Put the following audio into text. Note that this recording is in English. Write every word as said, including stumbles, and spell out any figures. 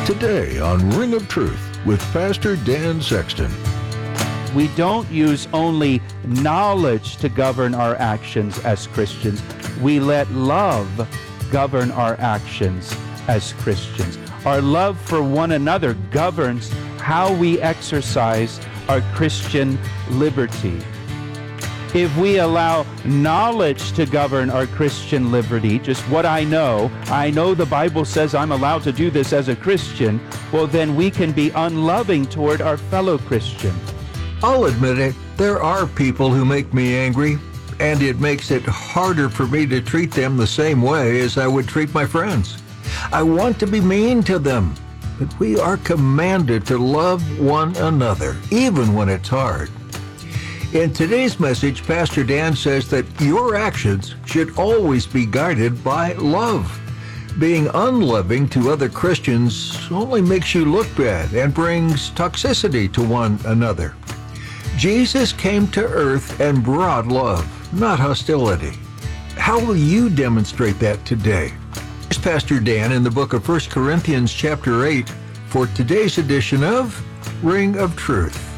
Today on Ring of Truth with Pastor Dan Sexton. We don't use only knowledge to govern our actions as Christians. We let love govern our actions as Christians. Our love for one another governs how we exercise our Christian liberty. If we allow knowledge to govern our Christian liberty, just what I know, I know the Bible says I'm allowed to do this as a Christian, well then we can be unloving toward our fellow Christian. I'll admit it, there are people who make me angry, and it makes it harder for me to treat them the same way as I would treat my friends. I want to be mean to them, but we are commanded to love one another, even when it's hard. In today's message, Pastor Dan says that your actions should always be guided by love. Being unloving to other Christians only makes you look bad and brings toxicity to one another. Jesus came to earth and brought love, not hostility. How will you demonstrate that today? Here's Pastor Dan in the book of First Corinthians chapter eight for today's edition of Ring of Truth.